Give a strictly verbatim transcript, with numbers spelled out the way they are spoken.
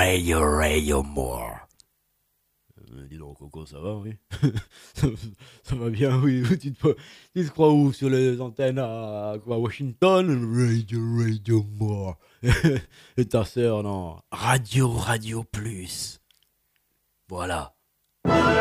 Radio, Radio More. Euh, dis donc, Coco, ça va, oui. ça, ça va bien, oui. Tu te, tu te crois où? Sur les antennes à, quoi, Washington? Radio, Radio More. Et ta sœur, non. Radio, Radio Plus. Voilà.